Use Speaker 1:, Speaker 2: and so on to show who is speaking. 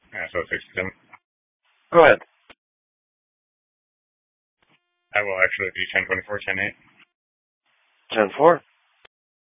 Speaker 1: Yeah, so 67.
Speaker 2: Go ahead.
Speaker 1: I will actually be 1024, 108.
Speaker 2: 10-4.